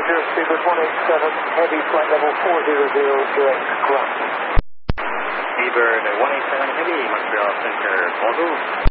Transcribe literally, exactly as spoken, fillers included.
Roger, Speedbird one eight seven, heavy flight level four hundred, direct ground. Speedbird one eight seven Heavy, Montreal Center, bonjour.